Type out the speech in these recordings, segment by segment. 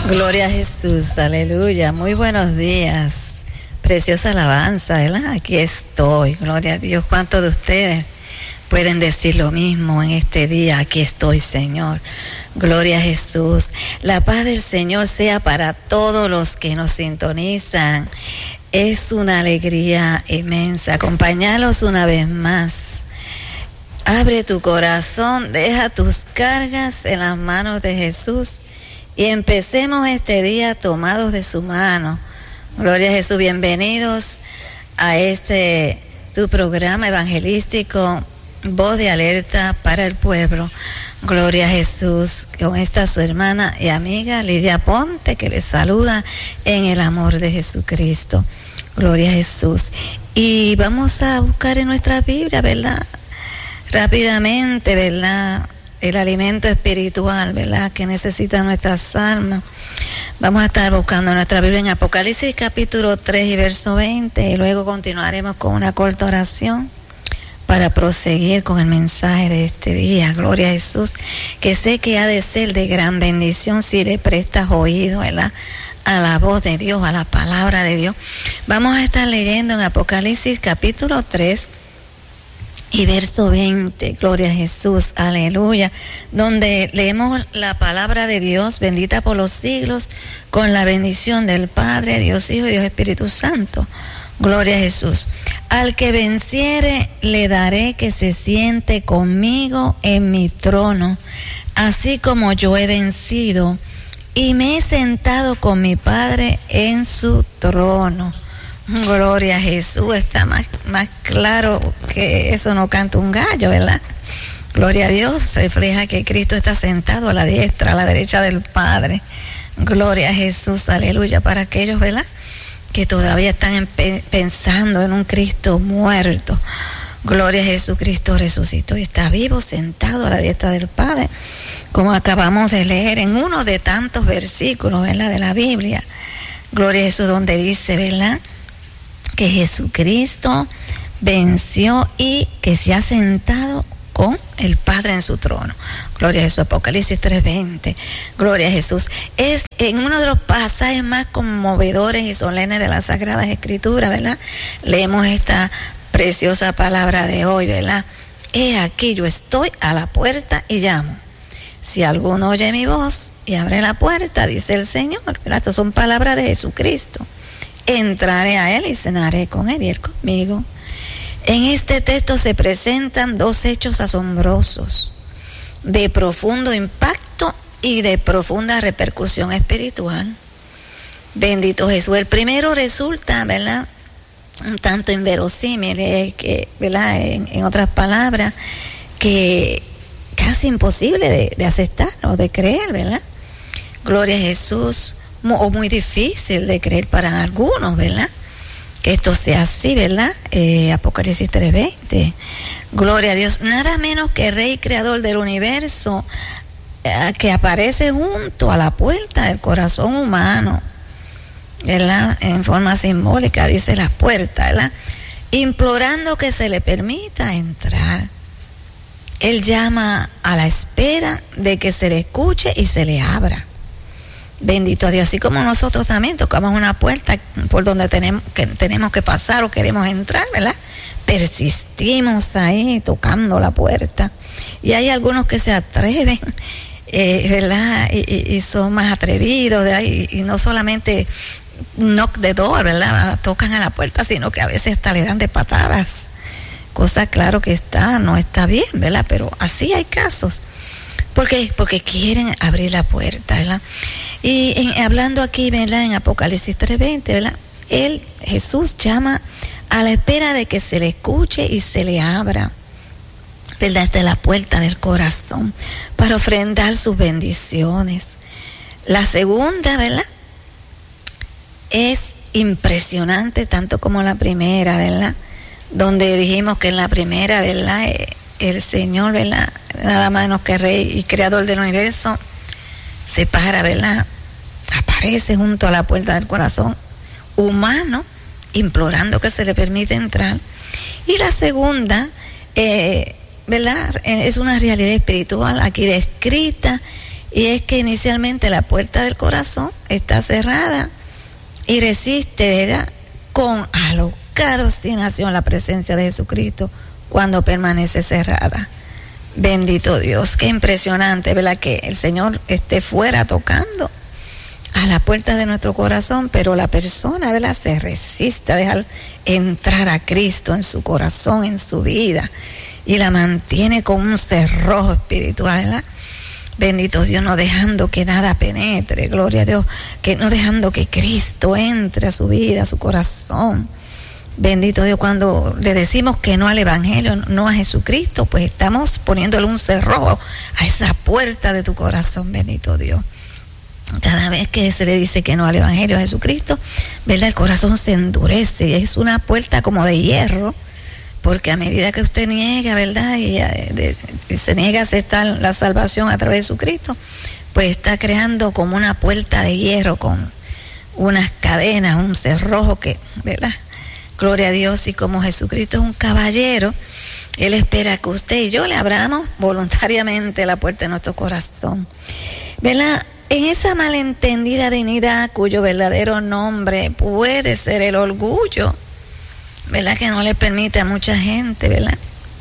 Gloria a Jesús, aleluya. Muy buenos días. Preciosa alabanza, ¿verdad? Aquí estoy. Gloria a Dios. ¿Cuántos de ustedes pueden decir lo mismo en este día? Aquí estoy, Señor. Gloria a Jesús. La paz del Señor sea para todos los que nos sintonizan. Es una alegría inmensa acompañarlos una vez más. Abre tu corazón, deja tus cargas en las manos de Jesús y empecemos este día tomados de su mano. Gloria a Jesús, bienvenidos a tu programa evangelístico, Voz de Alerta para el Pueblo. Gloria a Jesús, con esta su hermana y amiga Lidia Ponte, que les saluda en el amor de Jesucristo. Gloria a Jesús. Y vamos a buscar en nuestra Biblia, ¿verdad? Rápidamente, ¿verdad? El alimento espiritual, ¿verdad? Que necesitan nuestras almas. Vamos a estar buscando nuestra Biblia en Apocalipsis capítulo 3 y verso 20, y luego continuaremos con una corta oración para proseguir con el mensaje de este día. Gloria a Jesús, que sé que ha de ser de gran bendición si le prestas oído, ¿verdad?, a la voz de Dios, a la palabra de Dios. Vamos a estar leyendo en Apocalipsis capítulo 3 y verso 20, gloria a Jesús, aleluya, donde leemos la palabra de Dios, bendita por los siglos, con la bendición del Padre, Dios Hijo y Dios Espíritu Santo. Gloria a Jesús. Al que venciere le daré que se siente conmigo en mi trono, así como yo he vencido y me he sentado con mi Padre en su trono. Gloria a Jesús. Está más claro que eso, no canta un gallo, ¿verdad? Gloria a Dios. Refleja que Cristo está sentado a la diestra, a la derecha del Padre. Gloria a Jesús, aleluya. Para aquellos, ¿verdad?, que todavía están pensando en un Cristo muerto. Gloria a Jesucristo, resucitó y está vivo, sentado a la diestra del Padre, como acabamos de leer en uno de tantos versículos, ¿verdad?, de la Biblia. Gloria a Jesús, donde dice, ¿verdad?, que Jesucristo venció y que se ha sentado con el Padre en su trono. Gloria a Jesús, Apocalipsis 3:20. Gloria a Jesús. Es en uno de los pasajes más conmovedores y solemnes de las Sagradas Escrituras, ¿verdad? Leemos esta preciosa palabra de hoy, ¿verdad? He aquí, yo estoy a la puerta y llamo. Si alguno oye mi voz y abre la puerta, dice el Señor, ¿verdad? Estas son palabras de Jesucristo. Entraré a Él y cenaré con Él y Él conmigo. En este texto se presentan dos hechos asombrosos, de profundo impacto y de profunda repercusión espiritual. Bendito Jesús. El primero resulta, ¿verdad?, un tanto inverosímil, que, ¿verdad?, en otras palabras, que casi imposible de aceptar o de creer, ¿verdad? Gloria a Jesús. O muy difícil de creer para algunos, ¿verdad?, que esto sea así, ¿verdad? Apocalipsis 3:20. Gloria a Dios. Nada menos que Rey Creador del universo, que aparece junto a la puerta del corazón humano, ¿verdad?, en forma simbólica, dice la puerta, ¿verdad?, implorando que se le permita entrar. Él llama a la espera de que se le escuche y se le abra. Bendito a Dios. Así como nosotros también tocamos una puerta por donde tenemos que pasar o queremos entrar, ¿verdad?, persistimos ahí tocando la puerta. Y hay algunos que se atreven, ¿verdad?, y son más atrevidos, ¿verdad?, y no solamente knock the door, ¿verdad?, tocan a la puerta, sino que a veces hasta le dan de patadas. Cosa, claro que no está bien, ¿verdad?, pero así hay casos. ¿Por qué? Porque quieren abrir la puerta, ¿verdad? Y hablando aquí, ¿verdad?, en Apocalipsis 3:20, ¿verdad?, Jesús llama a la espera de que se le escuche y se le abra, ¿verdad?, desde la puerta del corazón, para ofrendar sus bendiciones. La segunda, ¿verdad?, es impresionante tanto como la primera, ¿verdad?, donde dijimos que en la primera, ¿verdad?, el Señor, ¿verdad?, nada menos que Rey y Creador del universo, se para, ¿verdad?, aparece junto a la puerta del corazón humano, implorando que se le permita entrar. Y la segunda, ¿verdad?, es una realidad espiritual aquí descrita Y es que inicialmente la puerta del corazón está cerrada y resiste, ¿verdad?, con alocada obstinación la presencia de Jesucristo cuando permanece cerrada. Bendito Dios, qué impresionante, ¿verdad?, que el Señor esté fuera tocando a la puerta de nuestro corazón, pero la persona, ¿verdad?, se resiste a dejar entrar a Cristo en su corazón, en su vida, y la mantiene con un cerrojo espiritual, ¿verdad? Bendito Dios, no dejando que nada penetre, gloria a Dios, que no dejando que Cristo entre a su vida, a su corazón. Bendito Dios, cuando le decimos que no al Evangelio, no a Jesucristo, pues estamos poniéndole un cerrojo a esa puerta de tu corazón, bendito Dios. Cada vez que se le dice que no al Evangelio, a Jesucristo, ¿verdad?, el corazón se endurece y es una puerta como de hierro, porque a medida que usted niega, ¿verdad?, y se niega a aceptar la salvación a través de Jesucristo, pues está creando como una puerta de hierro con unas cadenas, un cerrojo que, ¿verdad?, gloria a Dios. Y como Jesucristo es un caballero, Él espera que usted y yo le abramos voluntariamente la puerta de nuestro corazón, ¿verdad? En esa malentendida dignidad cuyo verdadero nombre puede ser el orgullo, ¿verdad?, que no le permite a mucha gente, ¿verdad?,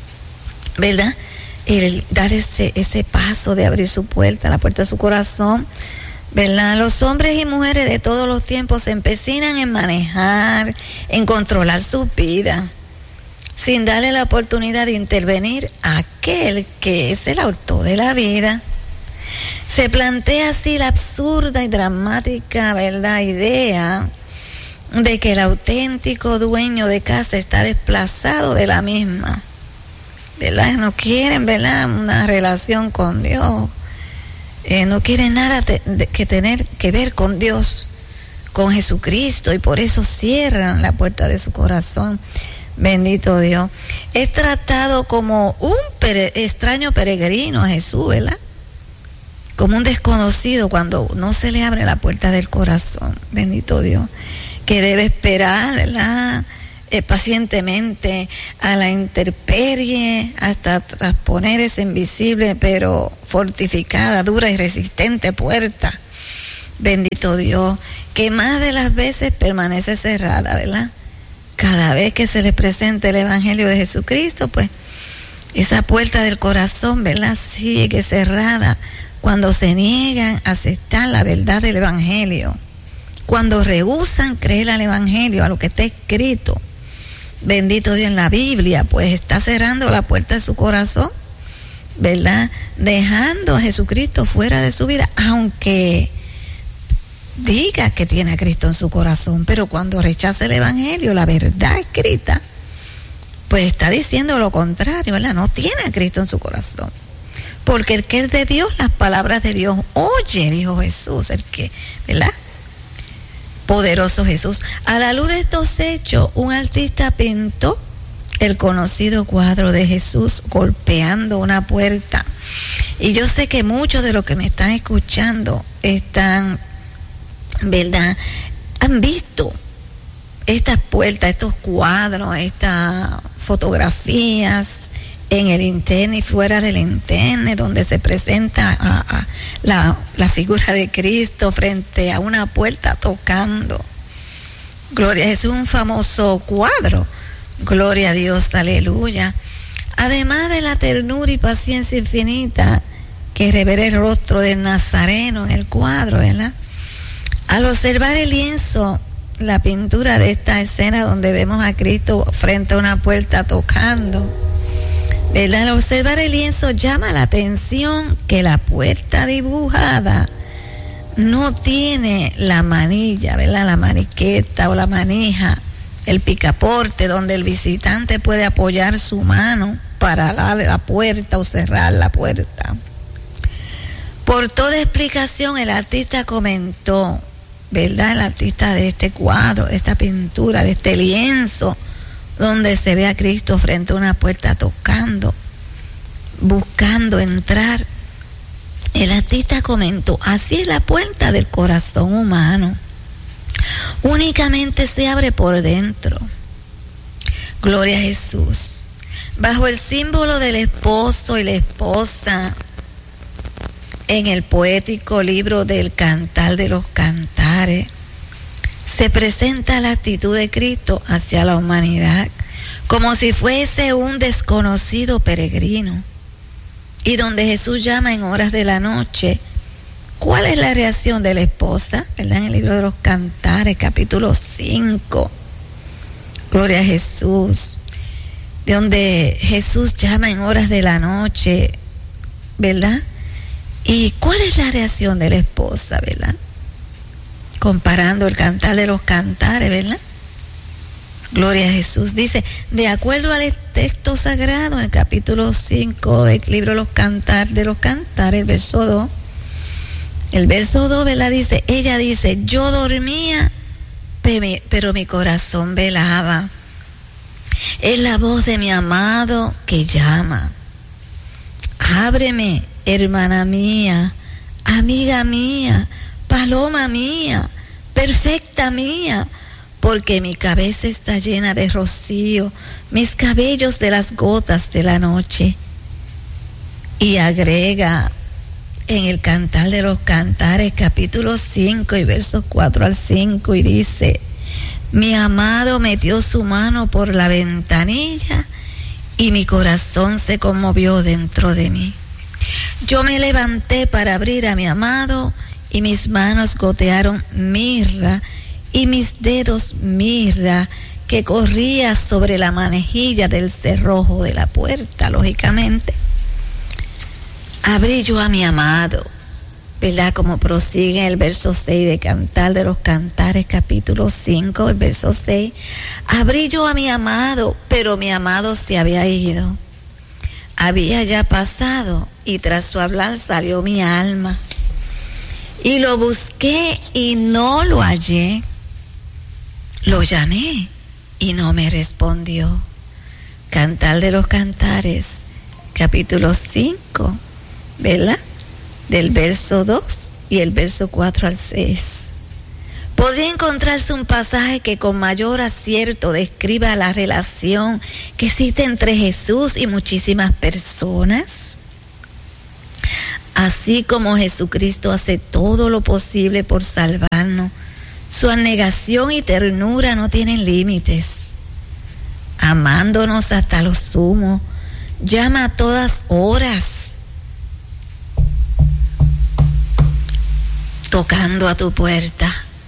el dar ese paso de abrir su puerta, la puerta de su corazón, ¿verdad? Los hombres y mujeres de todos los tiempos se empecinan en manejar, en controlar su vida, sin darle la oportunidad de intervenir a aquel que es el autor de la vida. Se plantea así la absurda y dramática, ¿verdad?, idea de que el auténtico dueño de casa está desplazado de la misma, ¿verdad? No quieren, ¿verdad?, una relación con Dios, no quieren nada que tener que ver con Dios, con Jesucristo, y por eso cierran la puerta de su corazón. Bendito Dios. Es tratado como un extraño peregrino a Jesús, ¿verdad?, como un desconocido cuando no se le abre la puerta del corazón. Bendito Dios, que debe esperar, ¿verdad?, pacientemente a la intemperie hasta trasponer esa invisible pero fortificada, dura y resistente puerta. Bendito Dios, que más de las veces permanece cerrada, ¿verdad? Cada vez que se les presenta el Evangelio de Jesucristo, pues esa puerta del corazón, ¿verdad?, sigue cerrada cuando se niegan a aceptar la verdad del Evangelio, cuando rehúsan creer al Evangelio, a lo que está escrito, bendito Dios, en la Biblia, pues está cerrando la puerta de su corazón, ¿verdad?, dejando a Jesucristo fuera de su vida, aunque diga que tiene a Cristo en su corazón, pero cuando rechaza el Evangelio, la verdad escrita, pues está diciendo lo contrario, ¿verdad?, no tiene a Cristo en su corazón. Porque el que es de Dios, las palabras de Dios oye, dijo Jesús, el que, ¿verdad?, poderoso Jesús. A la luz de estos hechos, un artista pintó el conocido cuadro de Jesús golpeando una puerta. Y yo sé que muchos de los que me están escuchando están, ¿verdad?, han visto estas puertas, estos cuadros, estas fotografías en el internet y fuera del internet, donde se presenta a la figura de Cristo frente a una puerta tocando. Gloria a Jesús, un famoso cuadro. Gloria a Dios, aleluya. Además de la ternura y paciencia infinita que revela el rostro del Nazareno en el cuadro, ¿verdad?, al observar el lienzo, la pintura de esta escena donde vemos a Cristo frente a una puerta tocando, ¿verdad?, al observar el lienzo llama la atención que la puerta dibujada no tiene la manilla, ¿verdad?, la maniqueta o la manija, el picaporte donde el visitante puede apoyar su mano para darle la puerta o cerrar la puerta. Por toda explicación, el artista comentó, ¿verdad?, el artista de este cuadro, de esta pintura, de este lienzo, donde se ve a Cristo frente a una puerta tocando, buscando entrar. El artista comentó: así es la puerta del corazón humano, únicamente se abre por dentro. Gloria a Jesús. Bajo el símbolo del esposo y la esposa, en el poético libro del Cantar de los Cantares, se presenta la actitud de Cristo hacia la humanidad como si fuese un desconocido peregrino, y donde Jesús llama en horas de la noche. ¿Cuál es la reacción de la esposa? ¿Verdad? En el libro de los Cantares, capítulo 5. Gloria a Jesús. De donde Jesús llama en horas de la noche, ¿verdad? ¿Y cuál es la reacción de la esposa, verdad? Comparando el Cantar de los Cantares, ¿verdad? Gloria a Jesús. Dice, de acuerdo al texto sagrado, en el capítulo 5 del libro de los Cantares, el verso 2, ¿verdad? Ella dice, yo dormía, pero mi corazón velaba. Es la voz de mi amado que llama. Ábreme, hermana mía, amiga mía, paloma mía, perfecta mía, porque mi cabeza está llena de rocío, mis cabellos de las gotas de la noche. Y agrega en el Cantar de los Cantares, capítulo 5 y versos 4 al 5, y dice, mi amado metió su mano por la ventanilla y mi corazón se conmovió dentro de mí. Yo me levanté para abrir a mi amado y mis manos gotearon mirra y mis dedos mirra que corría sobre la manejilla del cerrojo de la puerta, lógicamente. Abrí yo a mi amado, ¿verdad? Como prosigue el verso 6 de Cantar de los Cantares, capítulo 5, el verso 6. Abrí yo a mi amado, pero mi amado se había ido. Había ya pasado y tras su hablar salió mi alma. Y lo busqué y no lo hallé. Lo llamé y no me respondió. Cantar de los Cantares, capítulo 5, ¿verdad? Del verso 2 y el verso 4 al 6. Podría encontrarse un pasaje que con mayor acierto describa la relación que existe entre Jesús y muchísimas personas. Así como Jesucristo hace todo lo posible por salvarnos, su abnegación y ternura no tienen límites. Amándonos hasta lo sumo, llama a todas horas, tocando a tu puerta.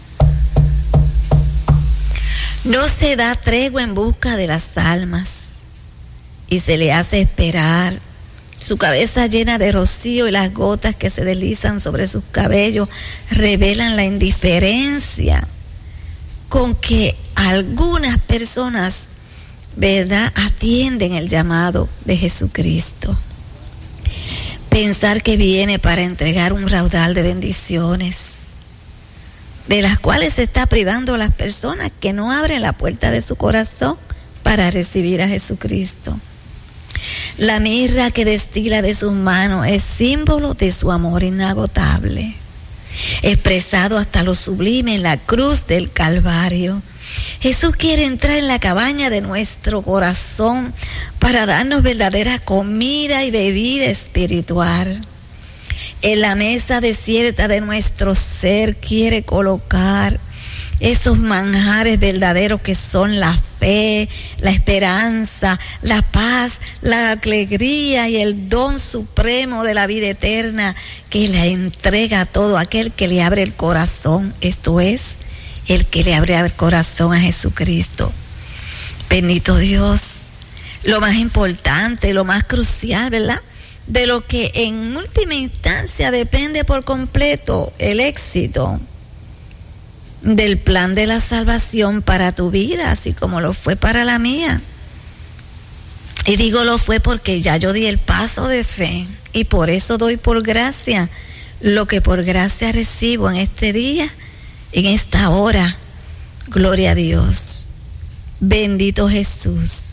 No se da tregua en busca de las almas y se le hace esperar. Su cabeza llena de rocío y las gotas que se deslizan sobre sus cabellos revelan la indiferencia con que algunas personas, ¿verdad?, atienden el llamado de Jesucristo. Pensar que viene para entregar un raudal de bendiciones, de las cuales se está privando a las personas que no abren la puerta de su corazón para recibir a Jesucristo. La mirra que destila de sus manos es símbolo de su amor inagotable, expresado hasta lo sublime en la cruz del Calvario. Jesús quiere entrar en la cabaña de nuestro corazón para darnos verdadera comida y bebida espiritual. En la mesa desierta de nuestro ser quiere colocar esos manjares verdaderos que son la fe, la esperanza, la paz, la alegría y el don supremo de la vida eterna que le entrega a todo aquel que le abre el corazón. Esto es, el que le abre el corazón a Jesucristo. Bendito Dios. Lo más importante, lo más crucial, ¿verdad?, de lo que en última instancia depende por completo el éxito del plan de la salvación para tu vida, así como lo fue para la mía. Y digo lo fue porque ya yo di el paso de fe y por eso doy por gracia lo que por gracia recibo en este día, en esta hora. Gloria a Dios. Bendito Jesús.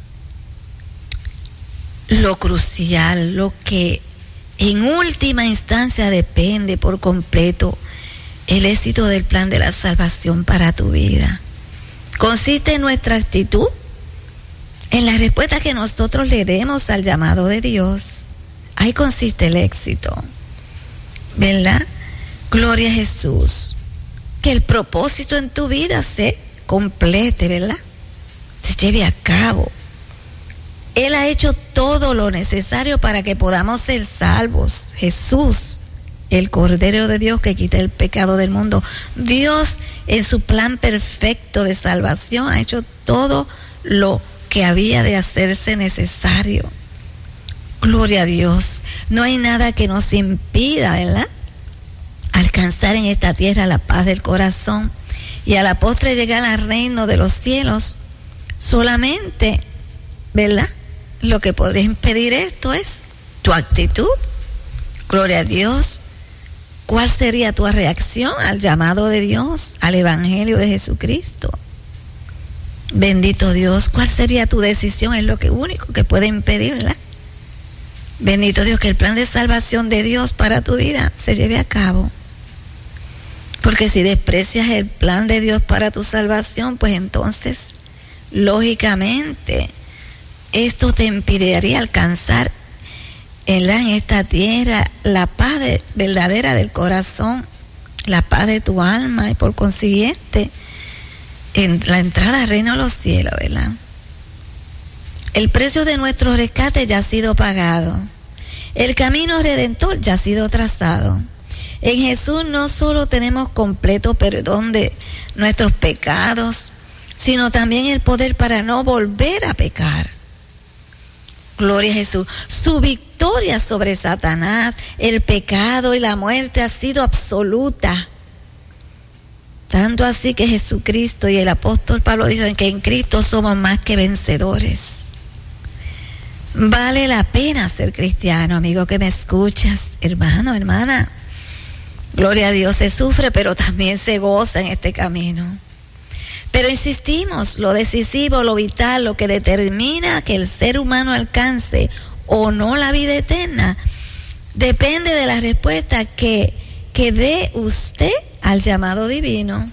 Lo crucial, lo que en última instancia depende por completo el éxito del plan de la salvación para tu vida, consiste en nuestra actitud, en la respuesta que nosotros le demos al llamado de Dios. Ahí consiste el éxito. ¿verdad? Gloria a Jesús. Que el propósito en tu vida se complete, ¿verdad? Se lleve a cabo. Él ha hecho todo lo necesario para que podamos ser salvos. Jesús, el Cordero de Dios que quita el pecado del mundo. Dios, en su plan perfecto de salvación, ha hecho todo lo que había de hacerse necesario. Gloria a Dios. No hay nada que nos impida, ¿verdad?, alcanzar en esta tierra la paz del corazón y a la postre llegar al reino de los cielos. Solamente, ¿verdad?, lo que podría impedir esto es tu actitud. Gloria a Dios. ¿Cuál sería tu reacción al llamado de Dios, al Evangelio de Jesucristo? Bendito Dios. ¿Cuál sería tu decisión? Es lo único que puede impedirla. Bendito Dios, que el plan de salvación de Dios para tu vida se lleve a cabo. Porque si desprecias el plan de Dios para tu salvación, pues entonces, lógicamente, esto te impediría alcanzar en esta tierra la paz verdadera del corazón, la paz de tu alma y por consiguiente en la entrada al reino de los cielos, ¿verdad? El precio de nuestro rescate ya ha sido pagado. El camino redentor ya ha sido trazado. En Jesús no solo tenemos completo perdón de nuestros pecados, sino también el poder para no volver a pecar. Gloria a Jesús. Su victoria sobre Satanás, el pecado y la muerte ha sido absoluta. Tanto así que Jesucristo y el apóstol Pablo dicen que en Cristo somos más que vencedores. Vale la pena ser cristiano, amigo que me escuchas, hermano, hermana. Gloria a Dios, se sufre, pero también se goza en este camino. Pero insistimos, lo decisivo, lo vital, lo que determina que el ser humano alcance o no la vida eterna, depende de la respuesta que dé usted al llamado divino.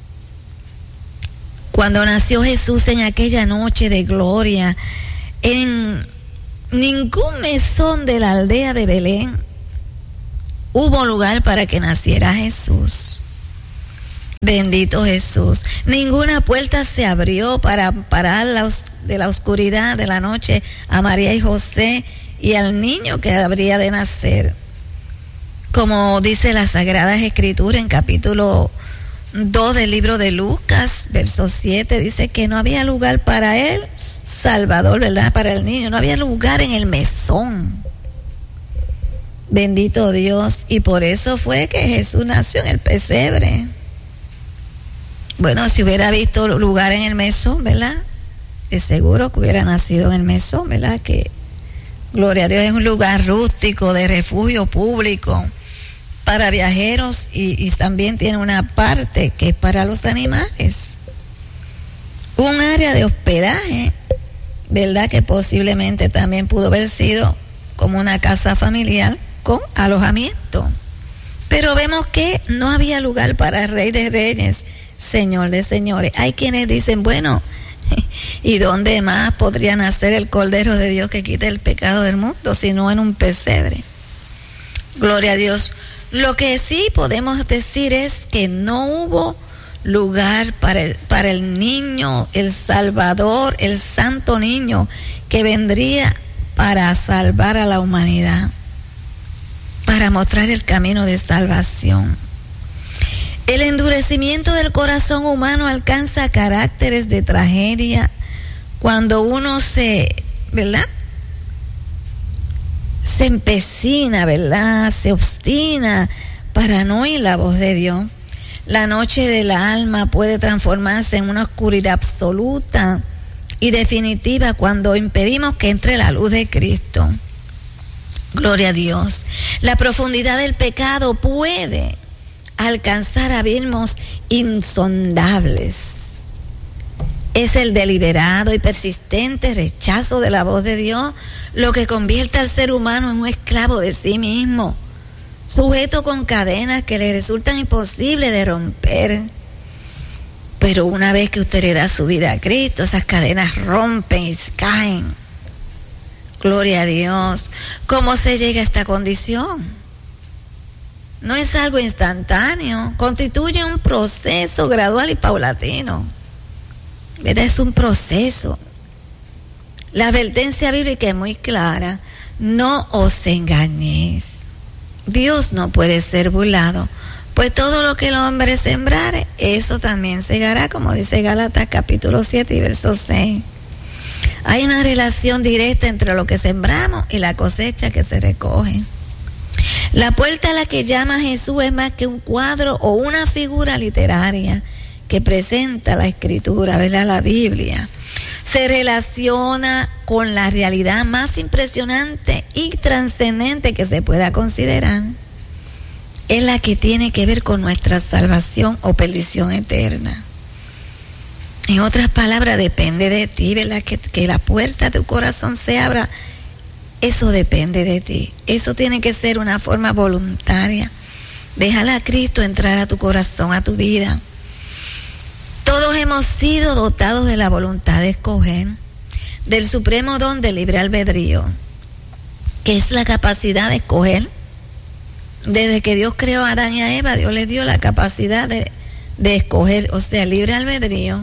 Cuando nació Jesús en aquella noche de gloria, en ningún mesón de la aldea de Belén hubo lugar para que naciera Jesús. Bendito Jesús. Ninguna puerta se abrió para parar de la oscuridad de la noche a María y José y al niño que habría de nacer. Como dice la Sagrada Escritura en capítulo 2 del libro de Lucas, verso 7, dice que no había lugar para él, Salvador, ¿verdad?, para el niño. No había lugar en el mesón. Bendito Dios. Y por eso fue que Jesús nació en el pesebre. Bueno, si hubiera visto lugar en el mesón, ¿verdad?, de seguro que hubiera nacido en el mesón, ¿verdad? Que, gloria a Dios, es un lugar rústico de refugio público para viajeros y también tiene una parte que es para los animales. Un área de hospedaje, ¿verdad?, que posiblemente también pudo haber sido como una casa familiar con alojamiento. Pero vemos que no había lugar para el Rey de Reyes, Señor de señores. Hay quienes dicen, bueno, ¿y dónde más podría nacer el Cordero de Dios que quita el pecado del mundo, sino en un pesebre? Gloria a Dios. Lo que sí podemos decir es que no hubo lugar para el niño, el Salvador, el santo niño que vendría para salvar a la humanidad, para mostrar el camino de salvación. El endurecimiento del corazón humano alcanza caracteres de tragedia cuando uno ¿verdad?, se empecina, ¿verdad?, se obstina para no oír la voz de Dios. La noche del alma puede transformarse en una oscuridad absoluta y definitiva cuando impedimos que entre la luz de Cristo. Gloria a Dios. La profundidad del pecado puede alcanzar abismos insondables. Es el deliberado y persistente rechazo de la voz de Dios lo que convierte al ser humano en un esclavo de sí mismo, sujeto con cadenas que le resultan imposibles de romper. Pero una vez que usted le da su vida a Cristo, esas cadenas rompen y caen. Gloria a Dios. ¿Cómo se llega a esta condición? No es algo instantáneo, constituye un proceso gradual y paulatino. ¿Verdad? Es un proceso. La advertencia bíblica es muy clara: no os engañéis. Dios no puede ser burlado, pues todo lo que el hombre sembrare, eso también segará, como dice Gálatas capítulo 7 y verso 6. Hay una relación directa entre lo que sembramos y la cosecha que se recoge. La puerta a la que llama Jesús es más que un cuadro o una figura literaria que presenta la Escritura, ¿verdad? La Biblia. Se relaciona con la realidad más impresionante y trascendente que se pueda considerar. Es la que tiene que ver con nuestra salvación o perdición eterna. En otras palabras, depende de ti, ¿verdad? Que la puerta de tu corazón se abra. Eso depende de ti. Eso tiene que ser una forma voluntaria. Déjale a Cristo entrar a tu corazón, a tu vida. Todos hemos sido dotados de la voluntad de escoger, del supremo don del libre albedrío, que es la capacidad de escoger. Desde que Dios creó a Adán y a Eva, Dios les dio la capacidad de escoger, o sea, libre albedrío.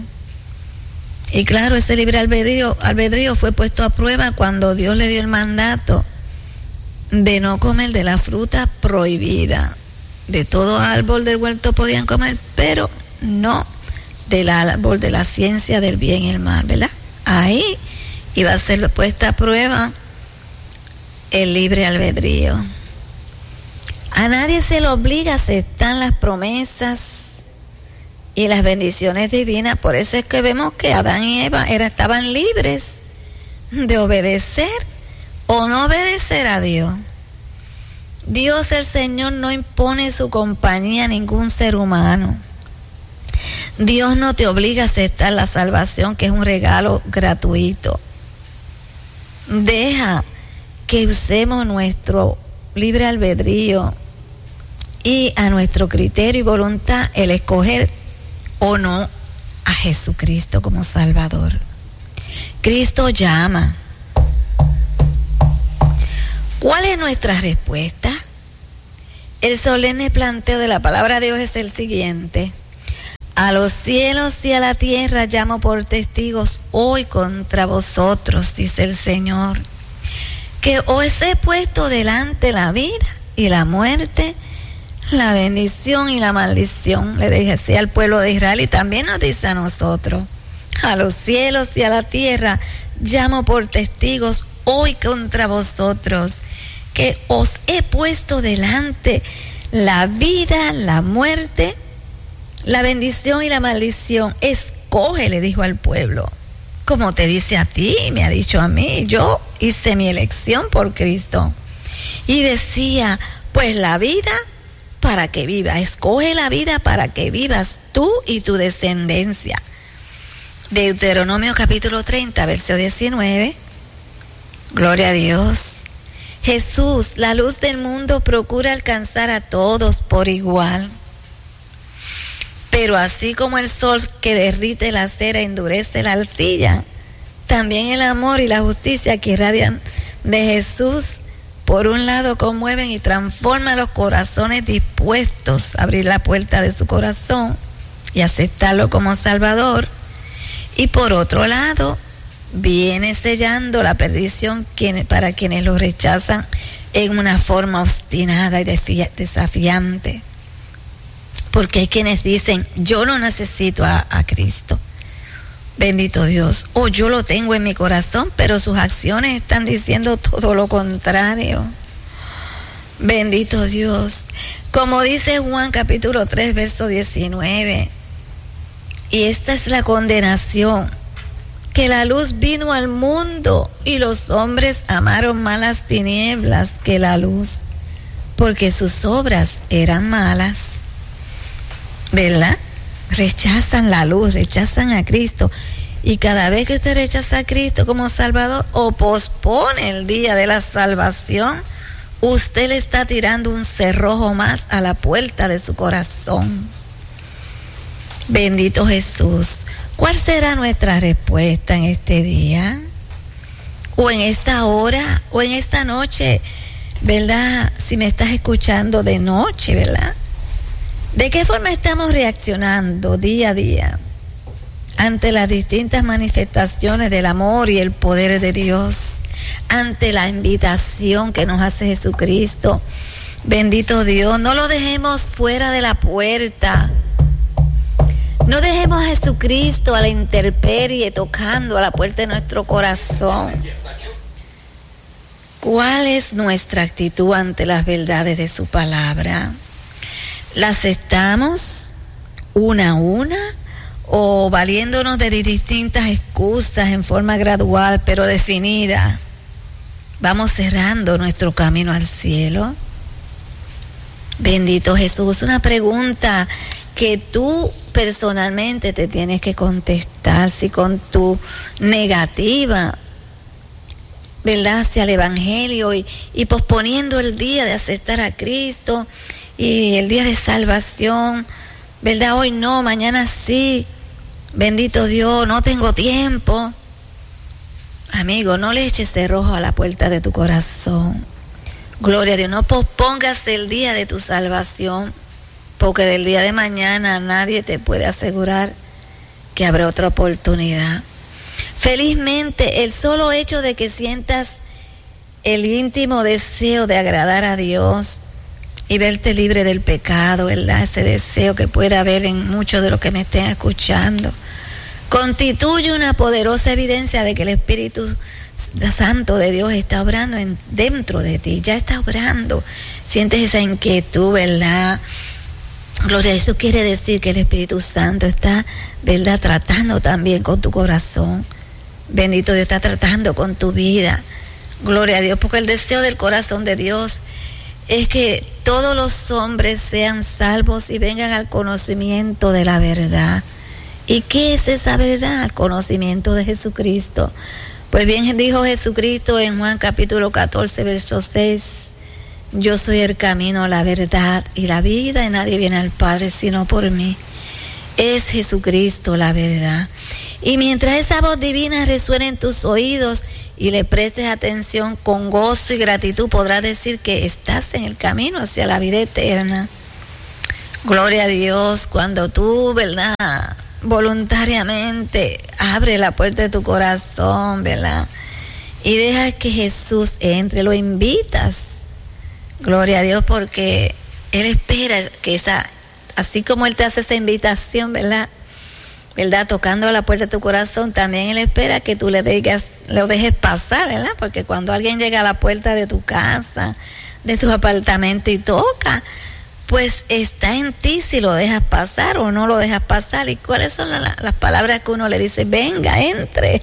Y claro, ese libre albedrío fue puesto a prueba cuando Dios le dio el mandato de no comer de la fruta prohibida. De todo árbol del huerto podían comer, pero no del árbol de la ciencia del bien y el mal, ¿verdad? Ahí iba a ser puesta a prueba el libre albedrío. A nadie se le obliga a aceptar las promesas y las bendiciones divinas. Por eso es que vemos que Adán y Eva estaban libres de obedecer o no obedecer a Dios. Dios el Señor no impone su compañía a ningún ser humano. Dios no te obliga a aceptar la salvación, que es un regalo gratuito. Deja que usemos nuestro libre albedrío y a nuestro criterio y voluntad el escoger o no a Jesucristo como Salvador. Cristo llama. ¿Cuál es nuestra respuesta? El solemne planteo de la palabra de Dios es el siguiente: a los cielos y a la tierra llamo por testigos hoy contra vosotros, dice el Señor, que os he puesto delante la vida y la muerte, la bendición y la maldición. Le dije así al pueblo de Israel y también nos dice a nosotros: a los cielos y a la tierra llamo por testigos hoy contra vosotros, que os he puesto delante la vida, la muerte, la bendición y la maldición. Escoge, le dijo al pueblo, como te dice a ti, me ha dicho a mí. Yo hice mi elección por Cristo. Y decía, pues la vida para que viva. Escoge la vida para que vivas tú y tu descendencia. Deuteronomio capítulo 30, verso 19. Gloria a Dios. Jesús, la luz del mundo, procura alcanzar a todos por igual. Pero así como el sol que derrite la cera endurece la arcilla, también el amor y la justicia que irradian de Jesús, por un lado, conmueven y transforman los corazones dispuestos a abrir la puerta de su corazón y aceptarlo como Salvador. Y por otro lado, viene sellando la perdición para quienes lo rechazan en una forma obstinada y desafiante. Porque hay quienes dicen, yo no necesito a Cristo, bendito Dios, o yo lo tengo en mi corazón, pero sus acciones están diciendo todo lo contrario. Bendito Dios. Como dice Juan capítulo 3, verso 19, y esta es la condenación, que la luz vino al mundo y los hombres amaron más las tinieblas que la luz, porque sus obras eran malas. ¿Verdad? Rechazan la luz, rechazan a Cristo. Y cada vez que usted rechaza a Cristo como Salvador o pospone el día de la salvación, usted le está tirando un cerrojo más a la puerta de su corazón. Bendito Jesús. ¿Cuál será nuestra respuesta en este día? O en esta hora, o en esta noche. ¿verdad? Si me estás escuchando de noche, ¿verdad? ¿De qué forma estamos reaccionando día a día ante las distintas manifestaciones del amor y el poder de Dios? Ante la invitación que nos hace Jesucristo. Bendito Dios, no lo dejemos fuera de la puerta. No dejemos a Jesucristo a la intemperie tocando a la puerta de nuestro corazón. ¿Cuál es nuestra actitud ante las verdades de su palabra? ¿La aceptamos una a una o valiéndonos de distintas excusas en forma gradual pero definida? ¿Vamos cerrando nuestro camino al cielo? Bendito Jesús, una pregunta que tú personalmente te tienes que contestar. Si con tu negativa, ¿verdad?, hacia el Evangelio y posponiendo el día de aceptar a Cristo y el día de salvación, ¿verdad? Hoy no, mañana sí, bendito Dios, no tengo tiempo. Amigo, no le eches cerrojo a la puerta de tu corazón. Gloria a Dios, no pospongas el día de tu salvación, porque del día de mañana nadie te puede asegurar que habrá otra oportunidad. Felizmente, el solo hecho de que sientas el íntimo deseo de agradar a Dios y verte libre del pecado, ¿verdad? Ese deseo que puede haber en muchos de los que me estén escuchando, constituye una poderosa evidencia de que el Espíritu Santo de Dios está obrando dentro de ti, ya está obrando. Sientes esa inquietud, ¿verdad? Gloria, eso quiere decir que el Espíritu Santo está, ¿verdad?, tratando también con tu corazón. Bendito Dios, está tratando con tu vida. Gloria a Dios, porque el deseo del corazón de Dios es que todos los hombres sean salvos y vengan al conocimiento de la verdad. ¿Y qué es esa verdad? El conocimiento de Jesucristo. Pues bien dijo Jesucristo en Juan capítulo 14, verso 6, yo soy el camino, la verdad y la vida, y nadie viene al Padre sino por mí. Es Jesucristo la verdad. Y mientras esa voz divina resuene en tus oídos y le prestes atención con gozo y gratitud, podrás decir que estás en el camino hacia la vida eterna. Gloria a Dios, cuando tú, ¿verdad?, voluntariamente abre la puerta de tu corazón, ¿verdad?, y dejas que Jesús entre, lo invitas. Gloria a Dios, porque Él espera que así como Él te hace esa invitación, ¿verdad?, tocando a la puerta de tu corazón, también Él espera que tú lo dejes pasar, ¿verdad? Porque cuando alguien llega a la puerta de tu casa, de tu apartamento y toca, pues está en ti si lo dejas pasar o no lo dejas pasar. ¿Y cuáles son las palabras que uno le dice? Venga, entre,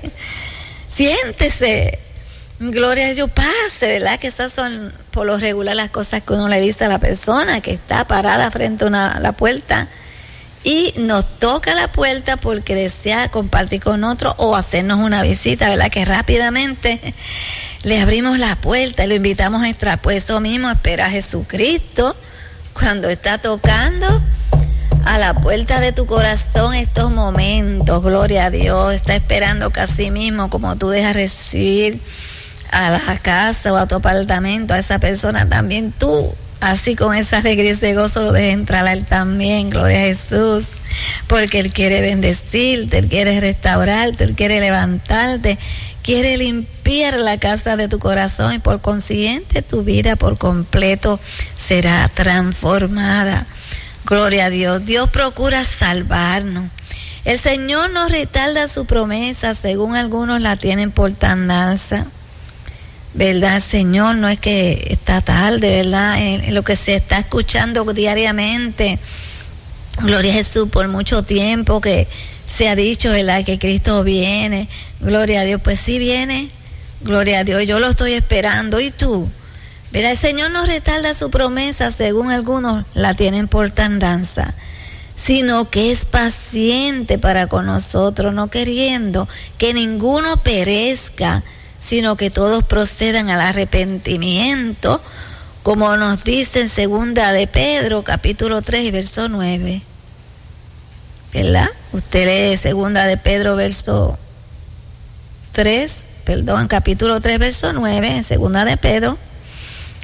siéntese, gloria a Dios, pase, ¿verdad? Que esas son por lo regular las cosas que uno le dice a la persona que está parada frente a la puerta y nos toca la puerta porque desea compartir con otro o hacernos una visita, ¿verdad? Que rápidamente le abrimos la puerta y lo invitamos a entrar. Pues eso mismo espera a Jesucristo cuando está tocando a la puerta de tu corazón estos momentos. Gloria a Dios, está esperando que así mismo como tú dejas recibir a la casa o a tu apartamento a esa persona, también tú, así con esa alegría y ese gozo, lo dejes entrar a Él también. Gloria a Jesús, porque Él quiere bendecirte, Él quiere restaurarte, Él quiere levantarte, quiere limpiar la casa de tu corazón y por consiguiente tu vida por completo será transformada. Gloria a Dios. Dios procura salvarnos. El Señor no retarda su promesa, según algunos la tienen por tardanza, ¿verdad? Señor no es que está tarde, ¿verdad? En lo que se está escuchando diariamente, gloria a Jesús, por mucho tiempo que se ha dicho, ¿verdad?, que Cristo viene. Gloria a Dios, pues sí viene. Gloria a Dios, yo lo estoy esperando. ¿Y tú? ¿Verdad? El Señor no retarda su promesa, según algunos la tienen por tardanza, sino que es paciente para con nosotros, no queriendo que ninguno perezca, sino que todos procedan al arrepentimiento, como nos dice en segunda de Pedro, capítulo 3 y verso 9. ¿Verdad? Usted lee segunda de Pedro, capítulo 3, verso 9, en segunda de Pedro.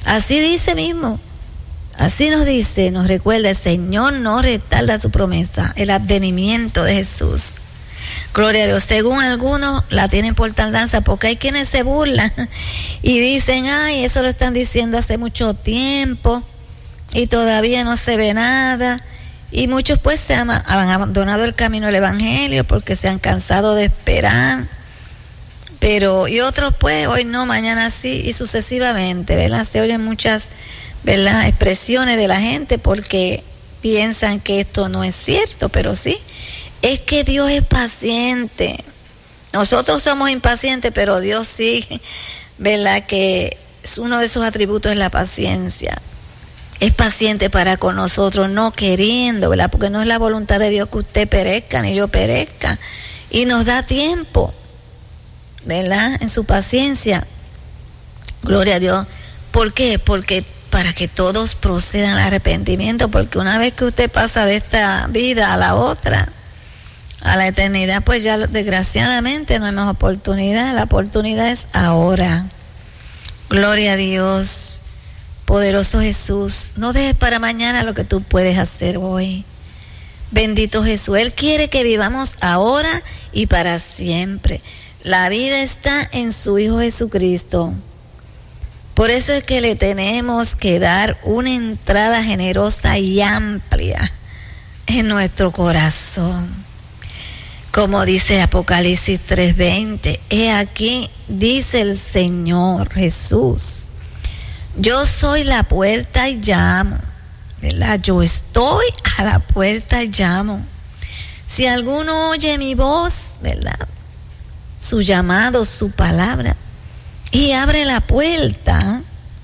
Así dice mismo. Así nos dice, nos recuerda, el Señor no retarda su promesa, el advenimiento de Jesús. Gloria a Dios. Según algunos la tienen por tardanza, porque hay quienes se burlan y dicen, ay, eso lo están diciendo hace mucho tiempo y todavía no se ve nada. Y muchos pues se han abandonado el camino del Evangelio porque se han cansado de esperar. Pero, y otros pues, hoy no, mañana sí, y sucesivamente, ¿verdad? Se oyen muchas, ¿verdad?, expresiones de la gente porque piensan que esto no es cierto, pero sí. Es que Dios es paciente. Nosotros somos impacientes, pero Dios sí, ¿verdad?, que uno de sus atributos es la paciencia. Es paciente para con nosotros, no queriendo, ¿verdad?, porque no es la voluntad de Dios que usted perezca ni yo perezca. Y nos da tiempo, ¿verdad?, en su paciencia. Gloria a Dios. ¿Por qué? Porque para que todos procedan al arrepentimiento, porque una vez que usted pasa de esta vida a la otra, a la eternidad, pues ya desgraciadamente no hay más oportunidad. La oportunidad es ahora. Gloria a Dios. Poderoso Jesús, no dejes para mañana lo que tú puedes hacer hoy. Bendito Jesús, Él quiere que vivamos ahora y para siempre. La vida está en su Hijo Jesucristo. Por eso es que le tenemos que dar una entrada generosa y amplia en nuestro corazón. Como dice Apocalipsis 3:20, he aquí, dice el Señor Jesús, yo soy la puerta y llamo, ¿verdad? Yo estoy a la puerta y llamo. Si alguno oye mi voz, ¿verdad?, su llamado, su palabra, y abre la puerta,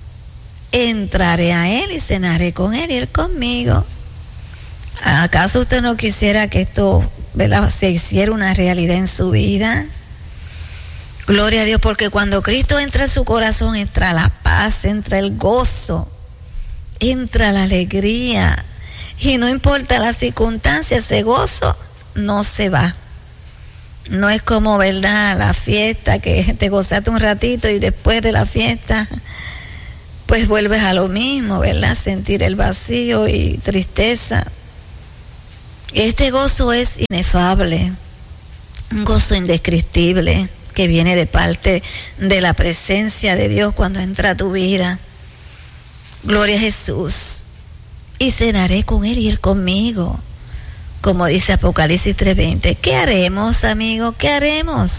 entraré a él y cenaré con él y él conmigo. ¿Acaso usted no quisiera que esto, ¿verdad?, se hiciera una realidad en su vida? Gloria a Dios, porque cuando Cristo entra en su corazón, entra la paz, entra el gozo, entra la alegría. Y no importa las circunstancias, ese gozo no se va. No es como, ¿verdad?, la fiesta, que te gozaste un ratito y después de la fiesta, pues vuelves a lo mismo, ¿verdad? Sentir el vacío y tristeza. Este gozo es inefable, un gozo indescriptible, que viene de parte de la presencia de Dios cuando entra a tu vida. Gloria a Jesús. Y cenaré con él y él conmigo. Como dice Apocalipsis 3:20. ¿Qué haremos, amigo? ¿Qué haremos?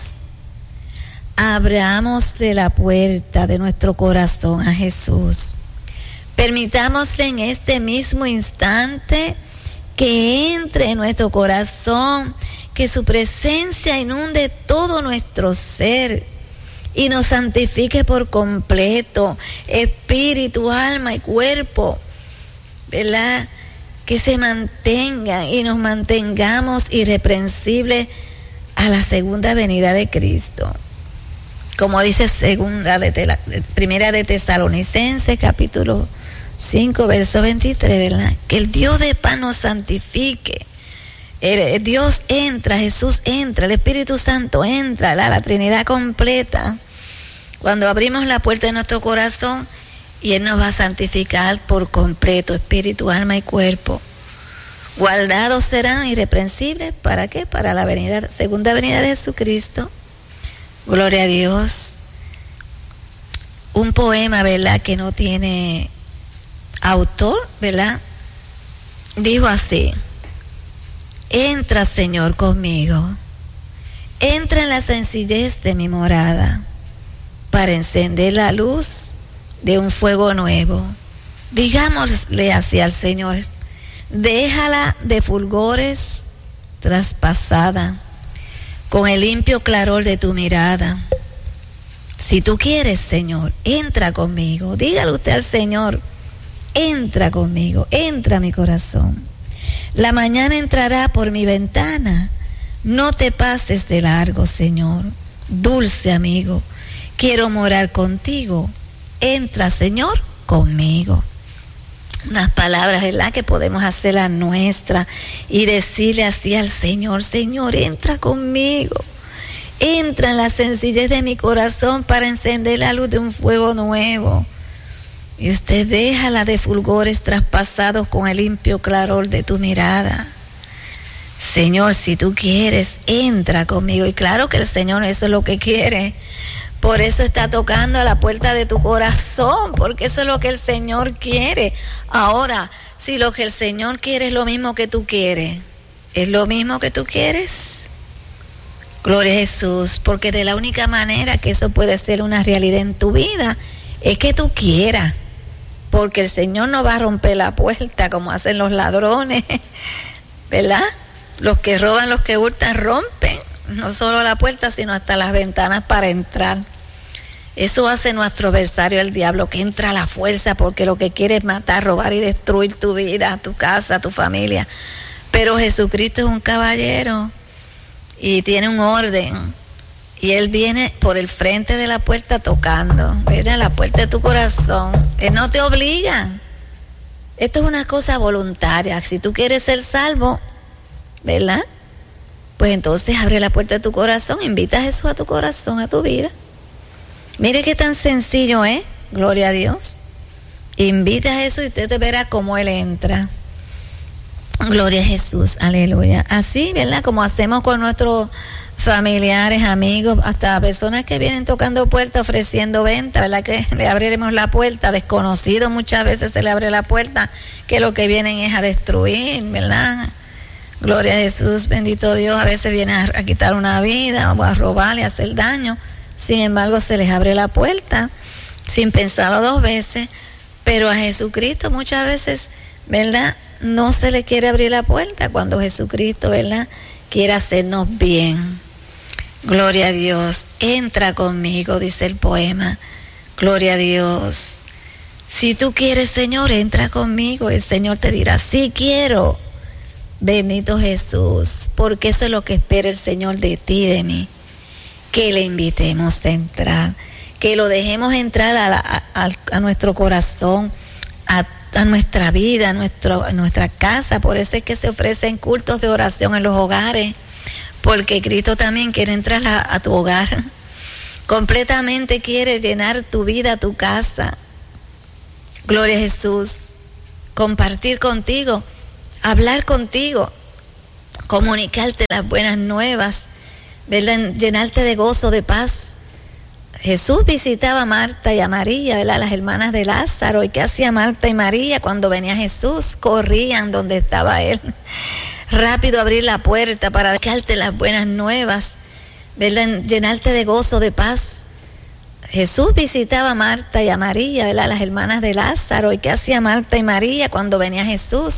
Abramos de la puerta de nuestro corazón a Jesús. Permitámosle en este mismo instante que entre en nuestro corazón, que su presencia inunde todo nuestro ser y nos santifique por completo, espíritu, alma y cuerpo, ¿verdad? Que se mantengan y nos mantengamos irreprensibles a la segunda venida de Cristo. Como dice Primera de Tesalonicenses, capítulo 5, verso 23, ¿verdad? Que el Dios de paz nos santifique. Dios entra, Jesús entra, el Espíritu Santo entra, la Trinidad completa. Cuando abrimos la puerta de nuestro corazón, y Él nos va a santificar por completo, espíritu, alma y cuerpo. Guardados serán irreprensibles, ¿para qué? Para la segunda venida de Jesucristo. Gloria a Dios. Un poema, ¿verdad?, que no tiene autor, ¿verdad? Dijo así: entra, Señor, conmigo, entra en la sencillez de mi morada, para encender la luz de un fuego nuevo. Digámosle así al Señor: déjala de fulgores traspasada, con el limpio claror de tu mirada. Si tú quieres, Señor, entra conmigo. Dígale usted al Señor: entra conmigo, entra a mi corazón. La mañana entrará por mi ventana. No te pases de largo, Señor. Dulce amigo, quiero morar contigo. Entra, Señor, conmigo. Unas palabras, ¿verdad?, que podemos hacerlas nuestras y decirle así al Señor: Señor, entra conmigo. Entra en la sencillez de mi corazón para encender la luz de un fuego nuevo. Y usted déjala de fulgores traspasados con el limpio claror de tu mirada. Señor, si tú quieres, entra conmigo. Y claro que el Señor eso es lo que quiere. Por eso está tocando a la puerta de tu corazón, porque eso es lo que el Señor quiere. Ahora, si lo que el Señor quiere es lo mismo que tú quieres, ¿es lo mismo que tú quieres? Gloria a Jesús, porque de la única manera que eso puede ser una realidad en tu vida es que tú quieras, porque el Señor no va a romper la puerta como hacen los ladrones, ¿verdad? Los que roban, los que hurtan, rompen no solo la puerta, sino hasta las ventanas para entrar. Eso hace nuestro adversario, el diablo, que entra a la fuerza porque lo que quiere es matar, robar y destruir tu vida, tu casa, tu familia. Pero Jesucristo es un caballero y tiene un orden. Y Él viene por el frente de la puerta tocando, viene a la puerta de tu corazón. Él no te obliga. Esto es una cosa voluntaria. Si tú quieres ser salvo, ¿verdad? Pues entonces abre la puerta de tu corazón, invita a Jesús a tu corazón, a tu vida. Mire qué tan sencillo es, gloria a Dios. Invita a Jesús y usted te verá cómo Él entra. Gloria a Jesús, aleluya. Así, ¿verdad? Como hacemos con nuestros familiares, amigos, hasta personas que vienen tocando puertas, ofreciendo venta, ¿verdad? Que le abriremos la puerta, desconocidos muchas veces se le abre la puerta, que lo que vienen es a destruir, ¿verdad? Gloria a Jesús, bendito Dios, a veces vienen a quitar una vida o a robarle, a hacer daño. Sin embargo, se les abre la puerta sin pensarlo dos veces, pero a Jesucristo muchas veces, ¿verdad? No se le quiere abrir la puerta cuando Jesucristo, ¿verdad? Quiere hacernos bien. Gloria a Dios. Entra conmigo, dice el poema. Gloria a Dios. Si tú quieres, Señor, entra conmigo. El Señor te dirá, sí quiero. Bendito Jesús, porque eso es lo que espera el Señor de ti y de mí. Que le invitemos a entrar, que lo dejemos entrar a nuestro corazón, a nuestra vida, a nuestra casa. Por eso es que se ofrecen cultos de oración en los hogares, porque Cristo también quiere entrar a tu hogar. Completamente quiere llenar tu vida, tu casa. Gloria a Jesús. Compartir contigo, hablar contigo, comunicarte las buenas nuevas, ¿verdad? Llenarte de gozo, de paz. Jesús visitaba a Marta y a María, ¿verdad? Las hermanas de Lázaro. ¿Y qué hacía Marta y María cuando venía Jesús? Corrían donde estaba Él. Rápido abrir la puerta para darte las buenas nuevas, ¿verdad? Llenarte de gozo, de paz. Jesús visitaba a Marta y a María, ¿verdad? Las hermanas de Lázaro. ¿Y qué hacía Marta y María cuando venía Jesús?